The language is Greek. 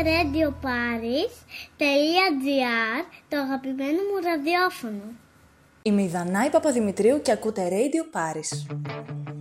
radioparis.gr, το αγαπημένο μου ραδιόφωνο. Είμαι η Δανάη Παπαδημητρίου και ακούτε Radio Paris.